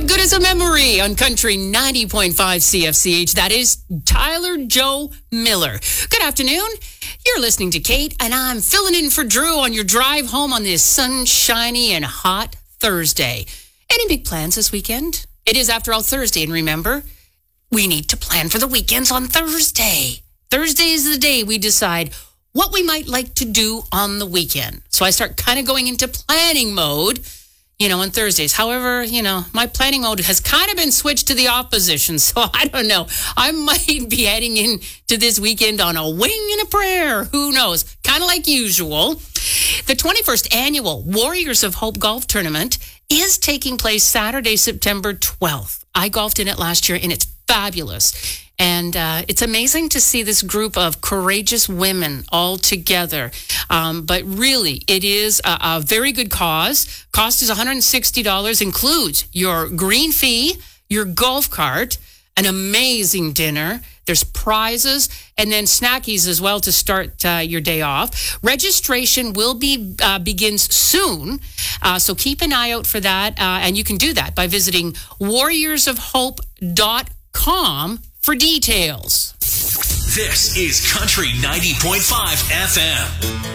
good as a memory on Country 90.5 CFCH. That is Tyler Joe Miller. Good afternoon. You're listening to Kate, and I'm filling in for Drew on your drive home on this sunshiny and hot Thursday. Any big plans this weekend? It is, after all, Thursday, and remember, we need to plan for the weekends on Thursday. Thursday is the day we decide what we might like to do on the weekend. So I start kind of going into planning mode, on Thursdays. However, my planning mode has kind of been switched to the opposition. So I don't know. I might be heading into this weekend on a wing and a prayer. Who knows? Kind of like usual. The 21st annual Warriors of Hope Golf Tournament is taking place Saturday, September 12th. I golfed in it last year, and it's fabulous. And it's amazing to see this group of courageous women all together. But really, it is a very good cause. Cost is $160, includes your green fee, your golf cart, an amazing dinner. There's prizes and then snackies as well to start your day off. Registration will begins soon, so keep an eye out for that. And you can do that by visiting warriorsofhope.com for details. This is Country 90.5 FM.